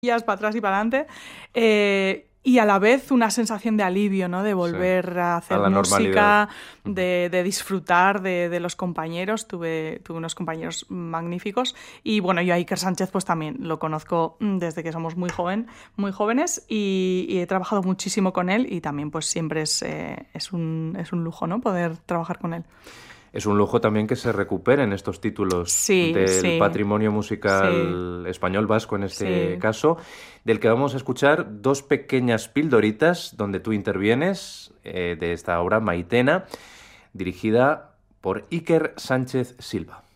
para atrás y para adelante. Y a la vez una sensación de alivio, ¿no? De volver a hacer la música, normalidad. de disfrutar de los compañeros. Tuve unos compañeros magníficos. Y bueno, yo a Iker Sánchez pues también lo conozco desde que somos muy jóvenes y he trabajado muchísimo con él y también pues siempre es un lujo, ¿no? Poder trabajar con él. Es un lujo también que se recuperen estos títulos Sí, del sí, patrimonio sí, musical español vasco en este sí. caso, del que vamos a escuchar dos pequeñas pildoritas donde tú intervienes de esta obra Maitena, dirigida por Iker Sánchez Silva.